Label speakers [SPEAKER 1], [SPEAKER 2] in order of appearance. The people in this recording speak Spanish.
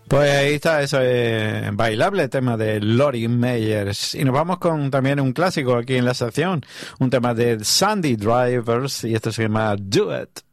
[SPEAKER 1] Pues ahí está ese bailable tema de Lori Meyers. Y nos vamos con también un clásico aquí en la sección, un tema de Sandy Drivers, y esto se llama Do It.